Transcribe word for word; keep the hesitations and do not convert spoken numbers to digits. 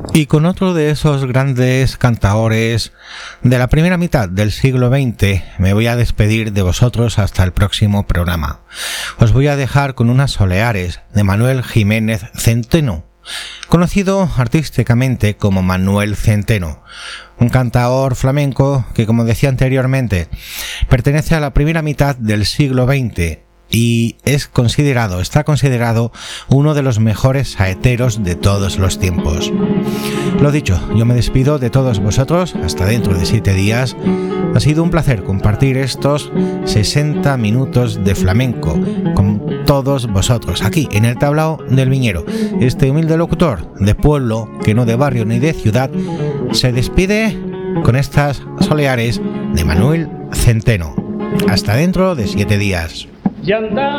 Y con otro de esos grandes cantaores de la primera mitad del siglo veinte me voy a despedir de vosotros hasta el próximo programa. Os voy a dejar con unas soleares de Manuel Jiménez Centeno, conocido artísticamente como Manuel Centeno, un cantaor flamenco que, como decía anteriormente, pertenece a la primera mitad del siglo veinte y es considerado, está considerado uno de los mejores saeteros de todos los tiempos. Lo dicho, yo me despido de todos vosotros hasta dentro de siete días. Ha sido un placer compartir estos sesenta minutos de flamenco con todos vosotros aquí en el Tablao del Viñero. Este humilde locutor de pueblo, que no de barrio ni de ciudad, se despide con estas soleares de Manuel Centeno. Hasta dentro de siete días.